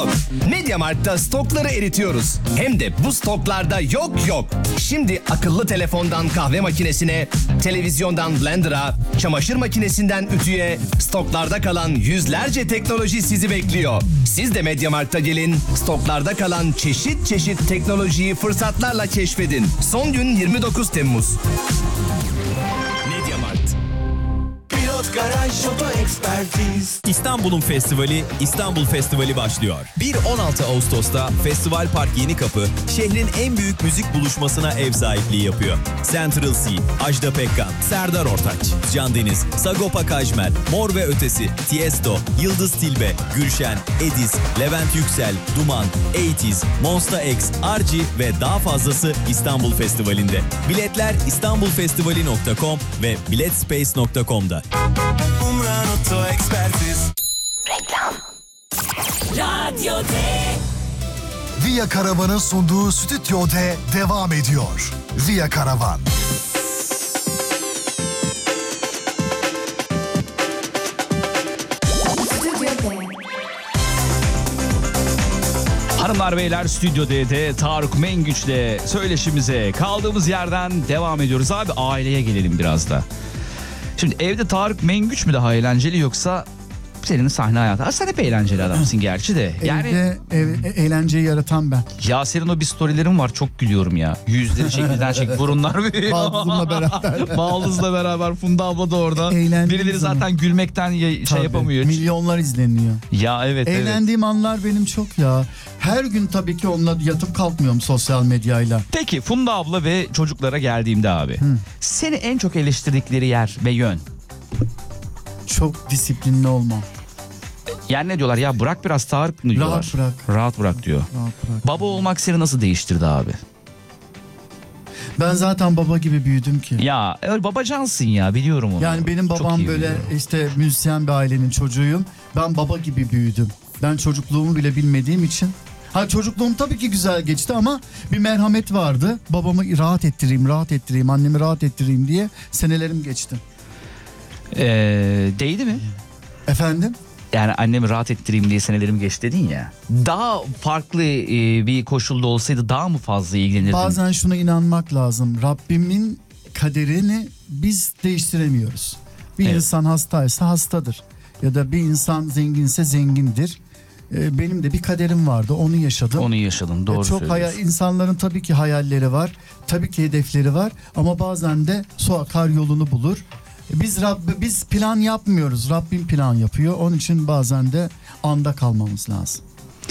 MediaMarkt'ta stokları eritiyoruz. Hem de bu stoklarda yok. Şimdi akıllı telefondan kahve makinesine, televizyondan blender'a, çamaşır makinesinden ütüye, stoklarda kalan yüzlerce teknoloji sizi bekliyor. Siz de MediaMarkt'a gelin, stoklarda kalan çeşit teknolojiyi fırsatlarla keşfedin. Son gün 29 Temmuz. MediaMarkt. Garaj Oto Ekspertiz. İstanbul'un festivali, İstanbul Festivali başlıyor. 1-16 Ağustos'ta Festival Park Yenikapı, şehrin en büyük müzik buluşmasına ev sahipliği yapıyor. Central C, Ajda Pekkan, Serdar Ortaç, Can Deniz, Sagopa Kajmer, Mor ve Ötesi, Tiesto, Yıldız Tilbe, Gülşen, Ediz, Levent Yüksel, Duman, 80's, Monsta X, Arci ve daha fazlası İstanbul Festivali'nde. Biletler istanbulfestivali.com ve biletspace.com'da. Umran Oto Ekspertiz. Reklam. Radyo D. Via Karavan'ın sunduğu Stüdyo D devam ediyor. Via Karavan. Hanımlar beyler, Stüdyo D'de Tarık Mengüç'le söyleşimize kaldığımız yerden devam ediyoruz. Abi aileye gelelim biraz da. Şimdi evde Tarık Mengüç mü daha eğlenceli yoksa senin sahne hayatı? Sen hep eğlenceli adamsın gerçi de. Yani Eğlenceyi yaratan ben. ya senin o bir storylerin var, çok gülüyorum ya. Yüzleri şekilden çek, burunlar büyüyor. Baldızımla beraber. Baldızla beraber, Funda abla da orada. Birileri zaten gülmekten şey yapamıyor. Milyonlar izleniyor. Ya evet. Eğlendiğim anlar benim çok ya. Her gün tabii ki onunla yatıp kalkmıyorum sosyal medyayla. Peki Funda abla ve çocuklara geldiğimde abi. Seni en çok eleştirdikleri yer ve yön? Çok disiplinli olmam. Yani ne diyorlar ya, bırak biraz Tarık mı diyorlar? Rahat bırak. Rahat bırak diyor. Rahat bırak. Baba olmak seni nasıl değiştirdi abi? Ben zaten baba gibi büyüdüm ki. Ya öyle babacansın ya, biliyorum onu. Yani benim Çok babam iyi böyle biliyorum. işte müzisyen bir ailenin çocuğuyum. Ben baba gibi büyüdüm. Ben çocukluğumu bile bilmediğim için. Çocukluğum tabii ki güzel geçti ama bir merhamet vardı. Babamı rahat ettireyim, annemi rahat ettireyim diye senelerim geçti. Değdi mi? Efendim? Yani annemi rahat ettireyim diye senelerim geçti dedin ya. Daha farklı bir koşulda olsaydı daha mı fazla ilgilenirdin? Bazen şuna inanmak lazım. Rabbimin kaderini biz değiştiremiyoruz. Bir insan hastaysa hastadır. Ya da bir insan zenginse zengindir. Benim de bir kaderim vardı. Onu yaşadım. Onu yaşadın, doğru söylüyorsun. İnsanların tabii ki hayalleri var. Tabii ki hedefleri var. Ama bazen de su akar yolunu bulur. Biz plan yapmıyoruz. Rabbim plan yapıyor. Onun için bazen de anda kalmamız lazım.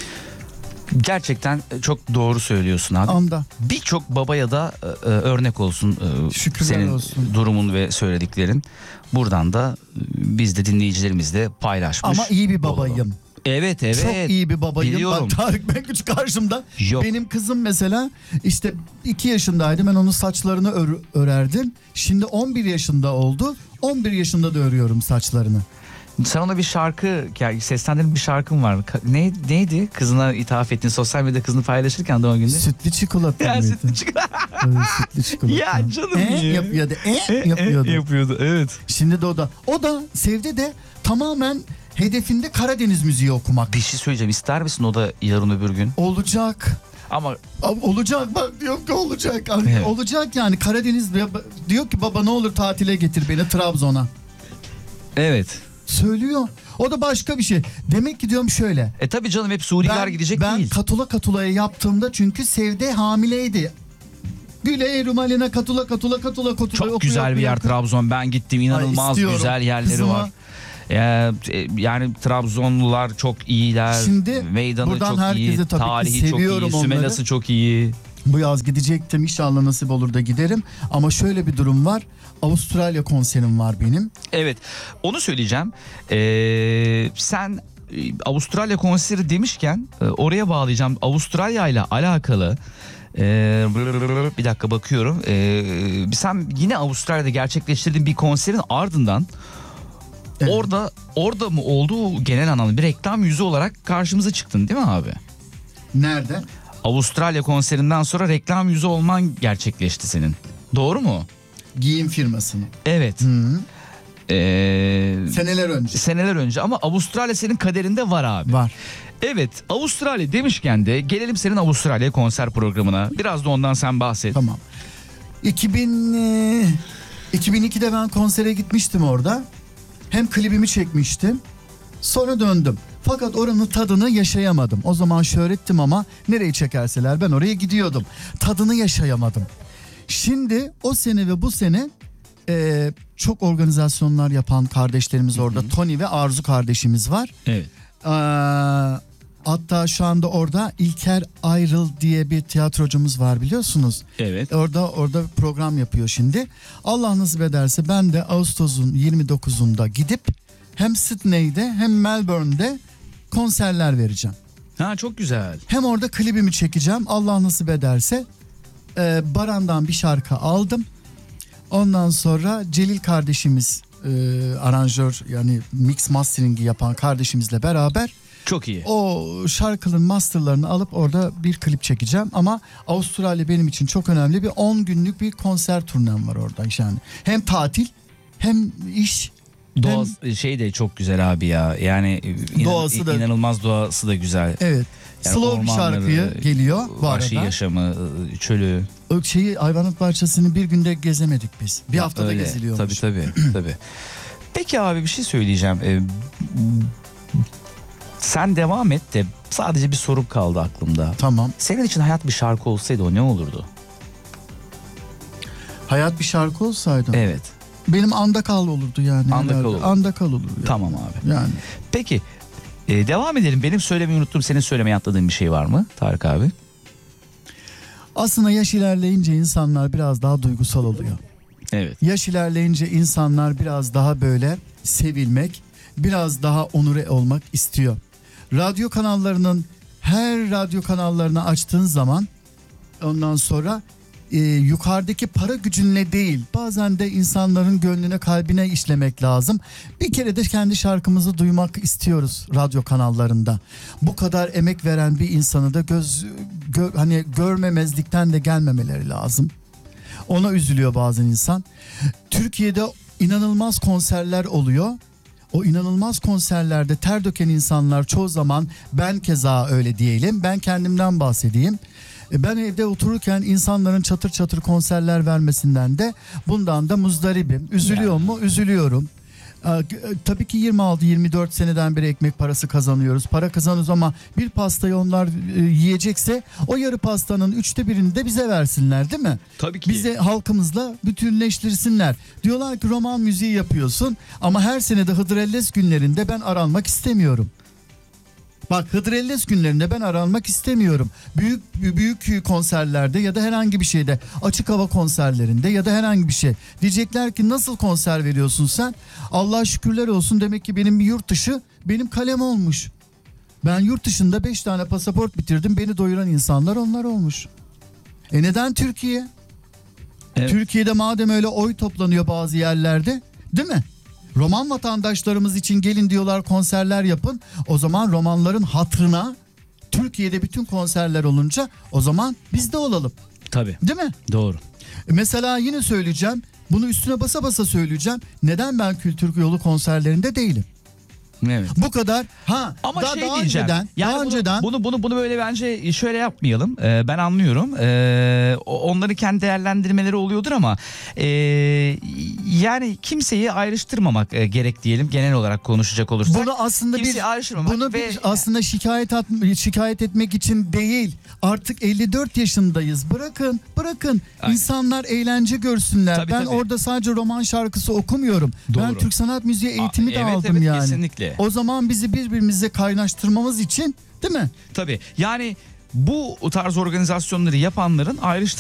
Gerçekten çok doğru söylüyorsun abi. Anda. Birçok babaya da örnek olsun Şükürler senin olsun. durumun ve söylediklerin. Buradan da biz de dinleyicilerimizle paylaşmış. Ama iyi bir babayım. Evet. Çok iyi bir babayım. Biliyorum. Bak Tarık Mengüç karşımda. Yok. Benim kızım mesela işte 2 yaşındaydı. Ben onun saçlarını örerdim. Şimdi 11 yaşında oldu. 11 yaşında da örüyorum saçlarını. Sen ona bir şarkı, seslendiren bir şarkın var. Neydi? Kızına ithaf ettiğin, sosyal medyada kızını paylaşırken doğum gününde. Sütlü çikolata Ya mıydı? sütlü çikolata. Evet, sütlü çikolata. Ya canım ya. Yapıyordu. Yapıyordu. Yapıyordu, evet. Şimdi de o da Sevde de tamamen hedefinde Karadeniz müziği okumak. Bir şey söyleyeceğim, ister misin o da yarın öbür gün? Olacak. Ama Olacak bak, diyor ki olacak. Evet. Olacak yani Karadeniz diyor ki baba ne olur tatile getir beni Trabzon'a. evet. Söylüyor. O da başka bir şey. Demek ki diyorum şöyle. Tabii canım, hep Suriyeliler gidecek ben değil. katulaya yaptığımda çünkü Sevde hamileydi. Güle Rumalina katula Çok güzel bir yer Trabzon. Ben gittim, inanılmaz güzel yerleri Kızıma. var. Yani Trabzonlular çok iyiler. Şimdi meydanı buradan çok iyi, herkese tabii ki tarihi çok iyi, seviyorum Sümelası onları. çok iyi. Bu yaz gidecektim, inşallah nasip olur da giderim. Ama şöyle bir durum var. Avustralya konserim var benim. Evet, onu söyleyeceğim. Sen Avustralya konseri demişken oraya bağlayacağım. Avustralya ile alakalı bir dakika bakıyorum. Sen yine Avustralya'da gerçekleştirdiğin bir konserin ardından Evet. orada mı oldu, genel anlamda bir reklam yüzü olarak karşımıza çıktın değil mi abi? Nerede? Avustralya konserinden sonra reklam yüzü olman gerçekleşti senin. Doğru mu? Giyim firmasını. Evet. Hı. Seneler önce. Ama Avustralya senin kaderinde var abi. Var. Evet, Avustralya demişken de gelelim senin Avustralya konser programına. Biraz da ondan sen bahset. Tamam. 2002'de ben konsere gitmiştim orada. Hem klibimi çekmiştim. Sonra döndüm. Fakat oranın tadını yaşayamadım. O zaman şöhrettim ama nereyi çekerseler ben oraya gidiyordum. Tadını yaşayamadım. Şimdi o sene ve bu sene çok organizasyonlar yapan kardeşlerimiz orada. Tony ve Arzu kardeşimiz var. Evet. Hatta şu anda orada İlker Ayrıl diye bir tiyatrocumuz var, biliyorsunuz. Evet. Orada program yapıyor şimdi. Allah nasip ederse ben de Ağustos'un 29'unda gidip hem Sydney'de hem Melbourne'de konserler vereceğim. Ha, çok güzel. Hem orada klibimi çekeceğim. Allah nasip ederse Baran'dan bir şarkı aldım. Ondan sonra Celil kardeşimiz aranjör, yani mix mastering'i yapan kardeşimizle beraber Çok iyi. o şarkının masterlarını alıp orada bir klip çekeceğim. Ama Avustralya benim için çok önemli, bir 10 günlük bir konser turnem var orada yani. Hem tatil hem iş. Şey de çok güzel abi ya. Yani Doğası da- inanılmaz, doğası da güzel. Evet. Yani Slow bir şarkıyı geliyor bu vahşi arada. yaşamı, çölü. O hayvanat bahçesini bir günde gezemedik biz. Bir haftada Öyle. geziliyormuş. Tabii. Peki abi, bir şey söyleyeceğim. Sen devam et de sadece bir sorum kaldı aklımda. Tamam. Senin için hayat bir şarkı olsaydı o ne olurdu? Hayat bir şarkı olsaydı. Evet. Benim Anda Kal olurdu yani. Anda herhalde. Kal olurdu. Anda Kal olur. Yani. Tamam abi. Yani. Peki devam edelim. Benim söylemeyi unuttuğum, senin söylemeyi atladığın bir şey var mı Tarık abi? Aslında yaş ilerleyince insanlar biraz daha duygusal oluyor. Evet. Yaş ilerleyince insanlar biraz daha böyle sevilmek, biraz daha onure olmak istiyor. Radyo kanallarının, her radyo kanallarını açtığın zaman ondan sonra yukarıdaki para gücünle değil, bazen de insanların gönlüne, kalbine işlemek lazım. Bir kere de kendi şarkımızı duymak istiyoruz radyo kanallarında. Bu kadar emek veren bir insanı da hani görmemezlikten de gelmemeleri lazım. Ona üzülüyor bazen insan. Türkiye'de inanılmaz konserler oluyor. O inanılmaz konserlerde ter döken insanlar çoğu zaman, ben keza öyle diyelim. Ben kendimden bahsedeyim. Ben evde otururken insanların çatır çatır konserler vermesinden de bundan da muzdaribim. Üzülüyor mu? Üzülüyorum. Tabii ki 26-24 seneden beri ekmek parası kazanıyoruz. Para kazanıyoruz ama bir pastayı onlar yiyecekse o yarı pastanın 1/3'ünü de bize versinler, değil mi? Tabii ki. Bize, halkımızla bütünleştirsinler. Diyorlar ki roman müziği yapıyorsun ama her sene de Hıdrellez günlerinde ben aranmak istemiyorum. Bak, Hıdrellez günlerinde ben aranmak istemiyorum. Büyük konserlerde ya da herhangi bir şeyde, açık hava konserlerinde ya da herhangi bir şey. Diyecekler ki nasıl konser veriyorsun sen? Allah'a şükürler olsun, demek ki benim bir yurt dışı benim kalem olmuş. Ben yurt dışında 5 tane pasaport bitirdim. Beni doyuran insanlar onlar olmuş. Neden Türkiye? Evet. Türkiye'de madem öyle oy toplanıyor bazı yerlerde, değil mi? Roman vatandaşlarımız için gelin diyorlar, konserler yapın. O zaman romanların hatırına Türkiye'de bütün konserler olunca o zaman biz de olalım. Tabii. Değil mi? Doğru. Mesela yine söyleyeceğim. Bunu üstüne basa basa söyleyeceğim. Neden ben Kültür Yolu konserlerinde değilim? Evet. Bu kadar. Ama daha diyeceğim. önceden, Yani daha önceden bunu böyle bence şöyle yapmayalım. Ben anlıyorum. Onların kendi değerlendirmeleri oluyordur ama yani kimseyi ayrıştırmamak gerek diyelim, genel olarak konuşacak olursak. bunu aslında kimseyi ayrıştırmamak bunu ve aslında şikayet etmek için değil. Artık 54 yaşındayız. Bırakın. Aynen. İnsanlar eğlence görsünler. Tabii, ben tabii. orada sadece roman şarkısı okumuyorum. Ben Doğru. Türk sanat müziği eğitimi de evet, aldım evet, yani. kesinlikle. O zaman bizi birbirimize kaynaştırmamız için, değil mi? tabii yani bu tarz organizasyonları yapanların